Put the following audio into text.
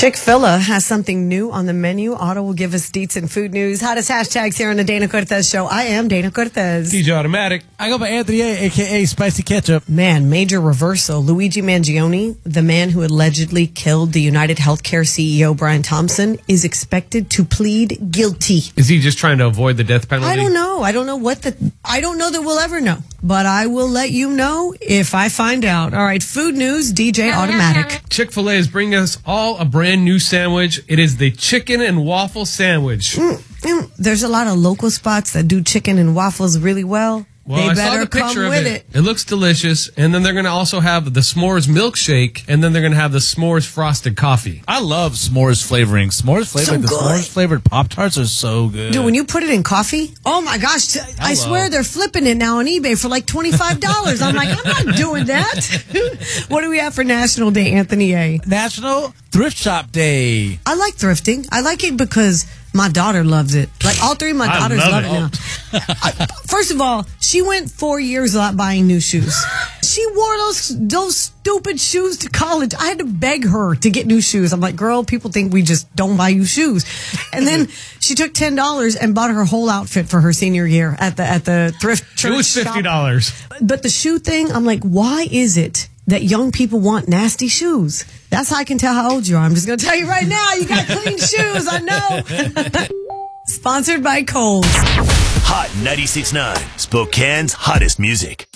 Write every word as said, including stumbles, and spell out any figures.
Chick-fil-A has something new on the menu. Otto will give us deets and food news. Hottest hashtags here on the Dana Cortez Show. I am Dana Cortez. D J Automatic. I go by Anthony A, a k a. Spicy Ketchup. Man, major reversal. Luigi Mangione, the man who allegedly killed the United Healthcare C E O Brian Thompson, is expected to plead guilty. Is he just trying to avoid the death penalty? I don't know. I don't know what the... I don't know that we'll ever know. But I will let you know if I find out. All right, food news, D J Automatic. Chick-fil-A is bringing us all a brand new sandwich. It is the chicken and waffle sandwich. Mm, mm, there's a lot of local spots that do chicken and waffles really well. Well, they I better saw the picture come of with it. it. It looks delicious. And then they're going to also have the s'mores milkshake, and then they're going to have the s'mores frosted coffee. I love s'mores flavoring. S'mores flavored, So the good. s'mores flavored Pop-Tarts are so good. Dude, when you put it in coffee, oh my gosh, I Hello. swear they're flipping it now on eBay for like twenty-five dollars. I'm like, I'm not doing that. What do we have for National Day, Anthony A? National Thrift Shop Day. I like thrifting. I like it because my daughter loves it. Like all three of my I daughters love love it. it, now. I, first of all, she went four years without buying new shoes. She wore those those stupid shoes to college. I had to beg her to get new shoes. I'm like, girl, people think we just don't buy you shoes. And then she took ten dollars and bought her whole outfit for her senior year at the at the thrift church. It was fifty dollars. shop. But the shoe thing, I'm like, why is it that young people want nasty shoes? That's how I can tell how old you are. I'm just going to tell you right now, you got clean shoes. I know. Sponsored by Kohl's. Hot ninety-six point nine, Spokane's hottest music.